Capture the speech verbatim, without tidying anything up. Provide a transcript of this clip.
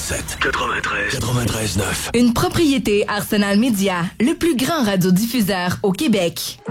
sept, quatre-vingt-treize, quatre-vingt-treize neuf. Une propriété Arsenal Média, le plus grand radiodiffuseur au Québec.